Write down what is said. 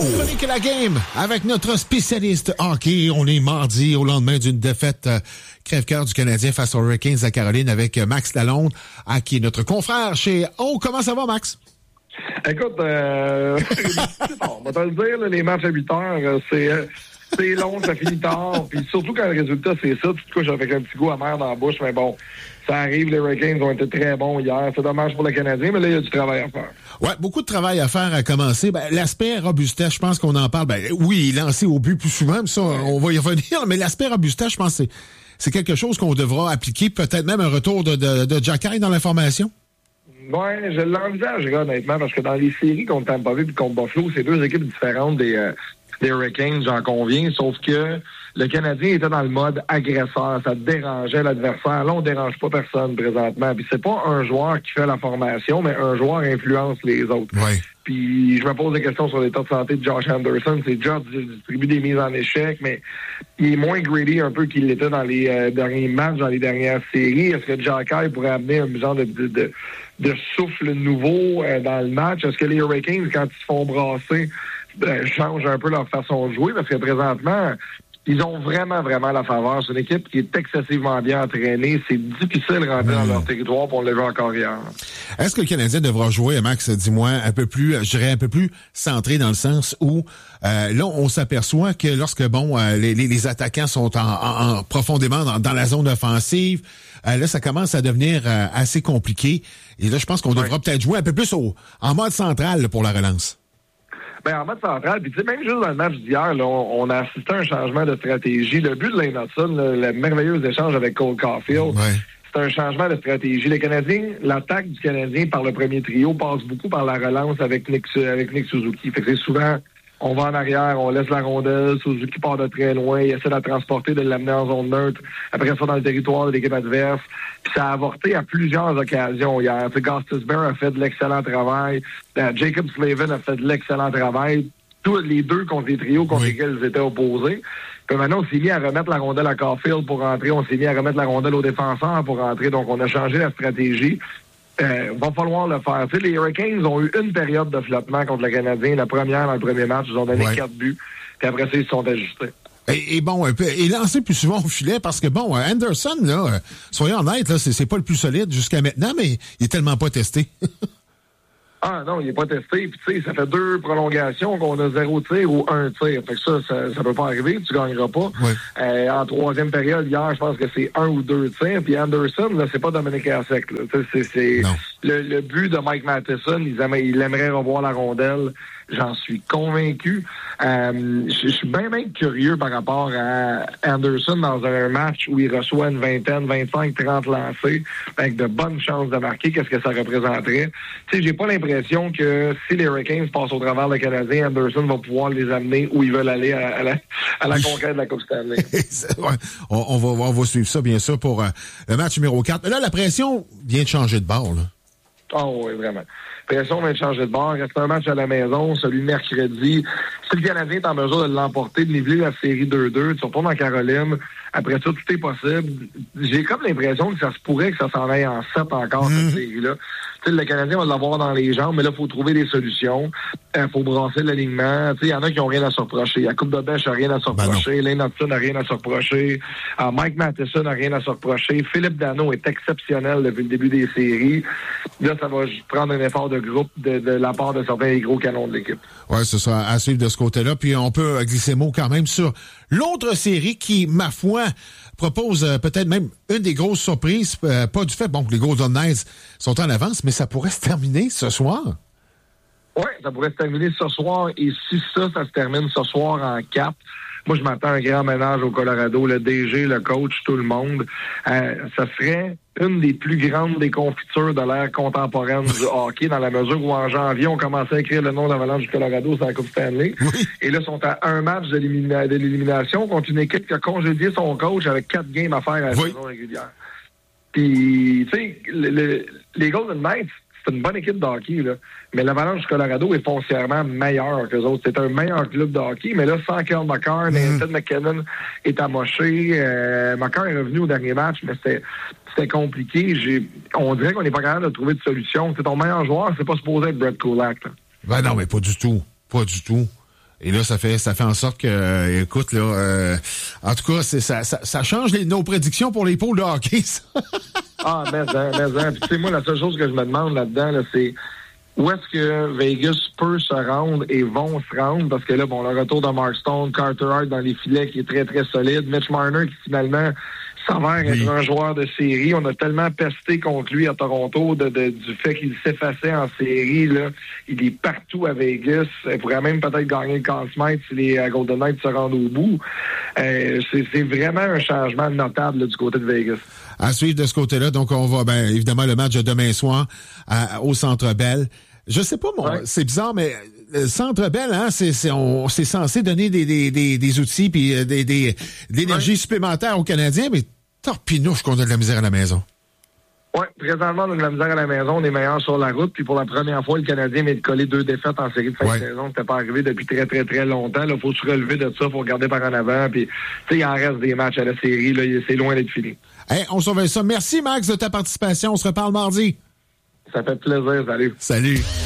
Chronique la game avec notre spécialiste hockey. On est mardi au lendemain d'une défaite crève-cœur du Canadien face aux Hurricanes à Caroline avec Max Lalonde, qui est notre confrère chez Oh. Comment ça va, Max? Écoute, on va te le dire, là, les matchs à 8 heures, c'est long, ça finit tard. Puis surtout quand le résultat, c'est ça, tu te couches avec un petit goût amer dans la bouche. Mais bon, ça arrive, les Hurricanes ont été très bons hier. C'est dommage pour le Canadien, mais là, il y a du travail à faire. Ouais, beaucoup de travail à faire à commencer. L'aspect robustesse, je pense qu'on en parle. Oui, il est lancé au but plus souvent, mais ça, on va y revenir. Mais l'aspect robustesse, je pense que c'est quelque chose qu'on devra appliquer. Peut-être même un retour de Jacky dans la formation. Ouais, je l'envisagerais honnêtement, parce que dans les séries contre Tampa Bay et contre Buffalo, c'est deux équipes différentes des Hurricanes, j'en conviens, sauf que le Canadien était dans le mode agresseur, ça dérangeait l'adversaire. Là, on dérange pas personne présentement. Puis c'est pas un joueur qui fait la formation, mais un joueur influence les autres. Ouais. Puis je me pose des questions sur l'état de santé de Josh Anderson. C'est Josh qui distribue des mises en échec, mais il est moins greedy un peu qu'il l'était dans les derniers matchs, dans les dernières séries. Est-ce que Jacky pourrait amener un genre de souffle nouveau dans le match? Est-ce que les Hurricanes, quand ils se font brasser, changent un peu leur façon de jouer? Parce que présentement, ils ont vraiment, vraiment la faveur. C'est une équipe qui est excessivement bien entraînée. C'est difficile de rentrer dans leur territoire, pour on l'a vu encore hier. Est-ce que le Canadien devra jouer, Max, dis-moi, un peu plus centré dans le sens où là, on s'aperçoit que lorsque les attaquants sont profondément dans la zone offensive, là, ça commence à devenir assez compliqué. Et là, je pense qu'on devra peut-être jouer un peu plus en mode central là, pour la relance. Ben, en mode central, puis tu sais, même juste dans le match d'hier, là, on a assisté à un changement de stratégie. Le but de Lane Hutson, le merveilleux échange avec Cole Caulfield, c'est un changement de stratégie. Les Canadiens, l'attaque du Canadien par le premier trio passe beaucoup par la relance avec Nick Suzuki. Fait que c'est souvent, on va en arrière, on laisse la rondelle, Suzuki part de très loin, il essaie de la transporter, de l'amener en zone neutre, après ça dans le territoire de l'équipe adverse. Puis ça a avorté à plusieurs occasions hier. Gostisbehere a fait de l'excellent travail, Jacob Slavin a fait de l'excellent travail, tous les deux contre les trios contre lesquels ils étaient opposés. Puis maintenant, on s'est mis à remettre la rondelle à Caulfield pour rentrer, on s'est mis à remettre la rondelle aux défenseurs pour rentrer, donc on a changé la stratégie. Va falloir le faire. Tu sais, les Hurricanes ont eu une période de flottement contre le Canadien. La première, dans le premier match, ils ont donné 4 buts. Puis après ça, ils se sont ajustés. Et lancer plus souvent au filet parce que, Anderson, là, soyons honnêtes, là, c'est pas le plus solide jusqu'à maintenant, mais il est tellement pas testé. Ah non, il n'est pas testé. Puis tu sais, ça fait 2 prolongations qu'on a 0 tir ou 1 tir. Fait que ça peut pas arriver, tu gagneras pas. Ouais. En troisième période, hier, je pense que c'est 1 ou 2 tirs. Puis Anderson, là, c'est pas Dominic Hasek. C'est le but de Mike Matheson. Il aimerait revoir la rondelle. J'en suis convaincu. Je suis bien curieux par rapport à Anderson dans un match où il reçoit une vingtaine, 25, 30 lancés avec de bonnes chances de marquer. Qu'est-ce que ça représenterait? Tu sais, j'ai pas l'impression que si les Hurricanes passent au travers le Canadien, Anderson va pouvoir les amener où ils veulent aller à la conquête de la Coupe Stanley. On va suivre ça, bien sûr, pour le match numéro 4. Mais là, la pression vient de changer de bord, là. Oh oui, vraiment. Pression vient de changer de bord. Reste un match à la maison, celui de mercredi. Si le Canadien est en mesure de l'emporter, de niveler la série 2-2, tu retournes en Caroline. Après ça, tout est possible. J'ai comme l'impression que ça se pourrait que ça s'en aille en 7 encore, cette série-là. Tu sais, le Canadien va l'avoir dans les jambes, mais là, il faut trouver des solutions. Il faut brasser l'alignement. Tu sais, il y en a qui n'ont rien à se reprocher. Jacob Dobèche n'a rien à se reprocher. Lane Hutson n'a rien à se reprocher. Mike Matheson n'a rien à se reprocher. Philippe Danault est exceptionnel depuis le début des séries. Là, ça va prendre un effort de groupe de la part de certains des gros canons de l'équipe. Oui, ce sera à suivre de ce côté-là. Puis on peut glisser mot quand même sur l'autre série qui, ma foi, propose peut-être même une des grosses surprises. Pas du fait, que les Golden Knights sont en avance, mais ça pourrait se terminer ce soir. Oui, ça pourrait se terminer ce soir. Et si ça se termine ce soir en 4, moi, je m'attends à un grand ménage au Colorado. Le DG, le coach, tout le monde. Ça serait une des plus grandes déconfitures de l'ère contemporaine du hockey, dans la mesure où en janvier, on commençait à écrire le nom d'Avalanche du Colorado sur la Coupe Stanley. Oui. Et là, ils sont à un match de l'élimination contre une équipe qui a congédié son coach avec 4 games à faire à la saison régulière. Puis, tu sais, les Golden Knights, c'est une bonne équipe de hockey, là. Mais l'Avalanche du Colorado est foncièrement meilleur que les autres. C'est un meilleur club de hockey, mais là, sans Kyle McCarr, Nathan McKinnon est amoché. McCarr est revenu au dernier match, mais c'était compliqué. On dirait qu'on n'est pas capable de trouver de solution. C'est ton meilleur joueur, c'est pas supposé être Brett Kulak, là. Ben non, mais pas du tout. Pas du tout. Et là, ça fait en sorte que, écoute, là, en tout cas, ça change nos prédictions pour les pôles de hockey, ça. Ah, mais. Puis, tu sais, moi, la seule chose que je me demande là-dedans, là, c'est où est-ce que Vegas peut se rendre et vont se rendre? Parce que là, bon, le retour de Mark Stone, Carter Hart dans les filets qui est très, très solide. Mitch Marner qui, finalement, s'avère être un joueur de série. On a tellement pesté contre lui à Toronto du fait qu'il s'effaçait en série. Là. Il est partout à Vegas. Il pourrait même peut-être gagner le Conn Smythe si les Golden Knights se rendent au bout. C'est vraiment un changement notable là, du côté de Vegas. À suivre de ce côté-là. Donc, on va, évidemment, le match de demain soir au Centre Bell. Je sais pas, c'est bizarre, mais le Centre Bell, hein, c'est censé donner des outils puis d'énergie supplémentaire aux Canadiens, mais torpinouche qu'on a de la misère à la maison. Oui, présentement, on a de la misère à la maison. On est meilleur sur la route. Puis pour la première fois, le Canadien vient de coller 2 défaites en série de fin de saison. C'était pas arrivé depuis très, très, très longtemps. Il faut se relever de ça. Il faut regarder par en avant. Puis, tu sais, il en reste des matchs à la série. Là, c'est loin d'être fini. Hey, on surveille ça. Merci, Max, de ta participation. On se reparle mardi. Ça fait plaisir. Salut. Salut.